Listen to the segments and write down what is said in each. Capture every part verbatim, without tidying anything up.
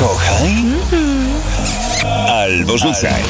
Kochaj albo rzucaj.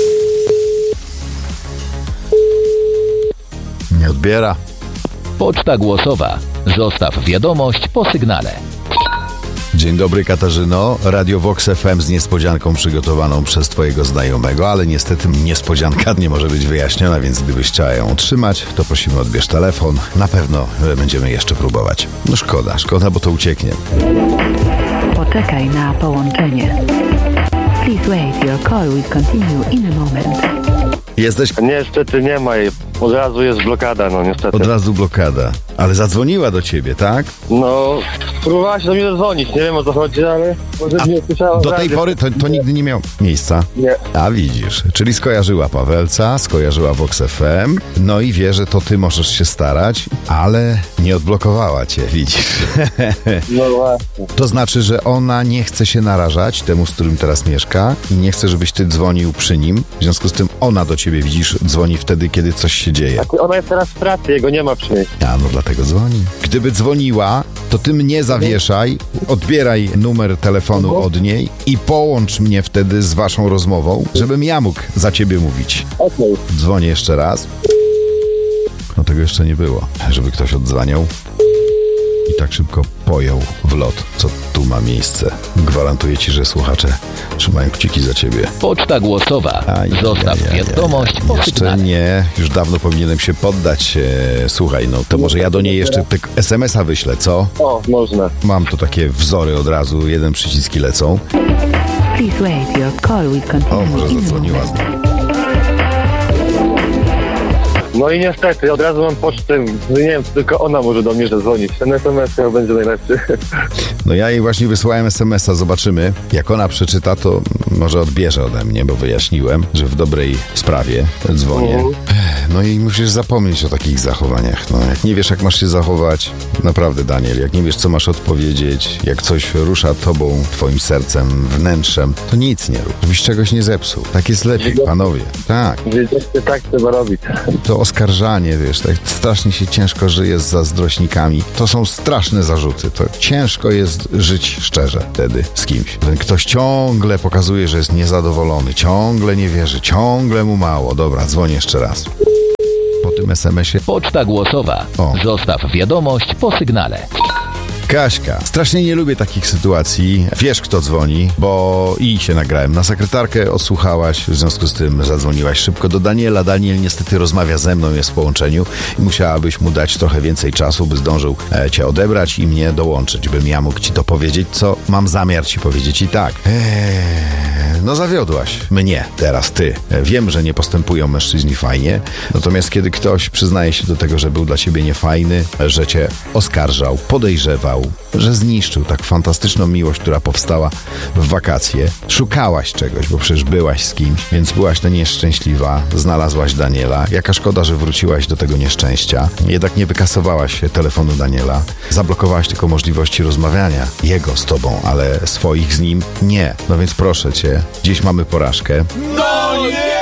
Nie odbiera. Poczta głosowa. Zostaw wiadomość po sygnale. Dzień dobry, Katarzyno. Radio Vox F M z niespodzianką przygotowaną przez twojego znajomego, ale niestety niespodzianka nie może być wyjaśniona, więc gdybyś chciała ją otrzymać, to prosimy, odbierz telefon. Na pewno będziemy jeszcze próbować. No szkoda, szkoda, bo to ucieknie. Poczekaj na połączenie. Please wait, your call will continue in a moment. Jesteś? Niestety nie ma jej. Od razu jest blokada, no niestety. Od razu blokada. Ale zadzwoniła do ciebie, tak? No, próbowała się do mnie zadzwonić. Nie wiem, o co chodzi, ale może A nie słyszała. do tej pory to, to nigdy nie miał miejsca? Nie. A widzisz, czyli skojarzyła Pawelca, skojarzyła Vox F M, no i wie, że to ty możesz się starać, ale nie odblokowała cię, widzisz. No właśnie. To znaczy, że ona nie chce się narażać temu, z którym teraz mieszka i nie chce, żebyś ty dzwonił przy nim. W związku z tym ona do ciebie, widzisz, dzwoni wtedy, kiedy coś się dzieje. Ona jest teraz w pracy, jego nie ma przy niej. A no dlatego dzwoni. Gdyby dzwoniła, to ty mnie zawieszaj, odbieraj numer telefonu od niej i połącz mnie wtedy z waszą rozmową, żebym ja mógł za ciebie mówić. Okej. Dzwonię jeszcze raz. No tego jeszcze nie było, żeby ktoś oddzwaniał i tak szybko pojął w lot, co tu ma miejsce. Gwarantuję ci, że słuchacze trzymają kciuki za ciebie. Poczta głosowa. Aj, Zostaw aj, aj, wiadomość aj, po Jeszcze sygnale. nie, już dawno powinienem się poddać. E, słuchaj, no to może ja do niej jeszcze tak es em es a wyślę, co? O, można. Mam tu takie wzory od razu, jeden przyciski lecą. Please wait, your call will O, continue może in a zadzwoniła. moment. No i niestety, od razu mam pocztę. Nie wiem, tylko ona może do mnie zadzwonić. Ten es em es chyba będzie najlepszy. No ja jej właśnie wysłałem es em es a, zobaczymy. Jak ona przeczyta, to może odbierze ode mnie, bo wyjaśniłem, że w dobrej sprawie dzwonię. Mhm. No i musisz zapomnieć o takich zachowaniach. No, jak nie wiesz, jak masz się zachować, naprawdę, Daniel, jak nie wiesz, co masz odpowiedzieć, jak coś rusza tobą, twoim sercem, wnętrzem, to nic nie rób, żebyś czegoś nie zepsuł. Tak jest lepiej, panowie. Tak. Wiedzieliście, tak trzeba robić. To oskarżanie, wiesz, tak strasznie się ciężko żyje z zazdrośnikami. To są straszne zarzuty. To ciężko jest żyć szczerze wtedy z kimś. Ten ktoś ciągle pokazuje, że jest niezadowolony, ciągle nie wierzy, ciągle mu mało. Dobra, dzwonię jeszcze raz. Po tym es em es ie. Poczta głosowa. O. Zostaw wiadomość po sygnale. Kaśka, strasznie nie lubię takich sytuacji. Wiesz, kto dzwoni, bo i się nagrałem na sekretarkę, odsłuchałaś, w związku z tym zadzwoniłaś szybko do Daniela. Daniel niestety rozmawia ze mną, jest w połączeniu i musiałabyś mu dać trochę więcej czasu, by zdążył e, cię odebrać i mnie dołączyć, bym ja mógł ci to powiedzieć, co mam zamiar ci powiedzieć i tak. Eee, no zawiodłaś mnie, teraz ty. E, wiem, że nie postępują mężczyźni fajnie, natomiast kiedy ktoś przyznaje się do tego, że był dla ciebie niefajny, że cię oskarżał, podejrzewał, że zniszczył tak fantastyczną miłość, która powstała w wakacje. Szukałaś czegoś, bo przecież byłaś z kimś, więc byłaś to nieszczęśliwa, znalazłaś Daniela. Jaka szkoda, że wróciłaś do tego nieszczęścia. Jednak nie wykasowałaś telefonu Daniela. Zablokowałaś tylko możliwości rozmawiania jego z tobą, ale swoich z nim nie. No więc proszę cię, dziś mamy porażkę. No nie!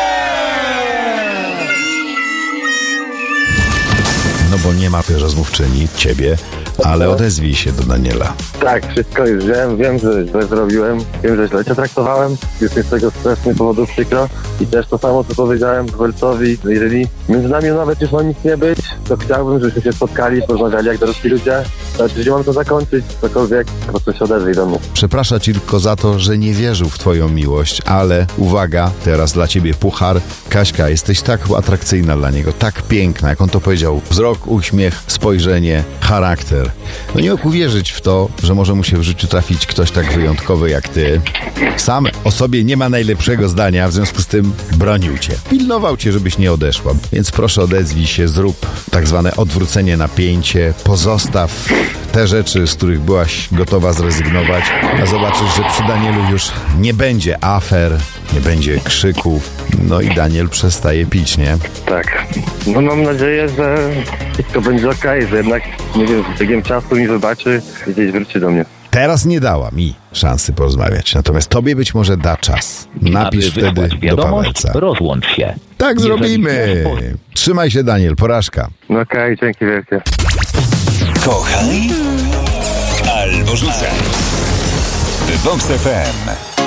No bo nie ma tej rozmówczyni, ciebie, ale odezwij się do Daniela. Tak, wszystko już wiem. Wiem, że źle zrobiłem. Wiem, że źle cię traktowałem. Jest mi z tego strasznie powodu przykro. I też to samo, co powiedziałem Welcowi. Jeżeli między nami nawet już ma nic nie być, to chciałbym, żebyśmy się spotkali, porozmawiali jak dorosli ludzie. Znaczy, jeżeli mam to zakończyć, cokolwiek, po prostu się odezwij do mnie. Przeprasza ci tylko za to, że nie wierzył w twoją miłość, ale uwaga, teraz dla ciebie puchar. Kaśka, jesteś tak atrakcyjna dla niego, tak piękna, jak on to powiedział. Wzrok, uśmiech, spojrzenie, charakter. No nie mógł uwierzyć w to, że może mu się w życiu trafić ktoś tak wyjątkowy jak ty. Sam o sobie nie ma najlepszego zdania, w związku z tym bronił cię. Pilnował cię, żebyś nie odeszła. Więc proszę, odezwij się, zrób tak zwane odwrócenie napięcie, pozostaw te rzeczy, z których byłaś gotowa zrezygnować, a zobaczysz, że przy Danielu już nie będzie afer, nie będzie krzyków, no i Daniel przestaje pić, nie? Tak. No mam nadzieję, że wszystko będzie okej, że jednak, nie wiem, z biegiem czasu mi wybaczy i gdzieś wróci do mnie. Teraz nie dała mi szansy porozmawiać, natomiast tobie być może da czas. Napisz Aby wtedy wysłać do wiadomość, Pawelca. rozłącz się. Tak Jeżeli zrobimy. chcesz- Trzymaj się, Daniel, porażka. No okej, dzięki wielkie. Kochaj albo rzucaj. w Vox F M.